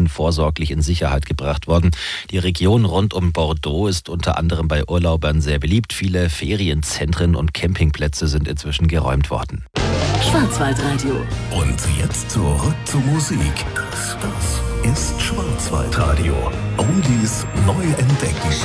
Menschen vorsorglich in Sicherheit gebracht worden. Die Region rund um Bordeaux ist unter anderem bei Urlaubern sehr beliebt. Viele Ferienzentren und Campingplätze sind inzwischen geräumt worden. Schwarzwaldradio. Und jetzt zurück zur Musik. Das ist Schwarzwaldradio. Oldies neu entdecken.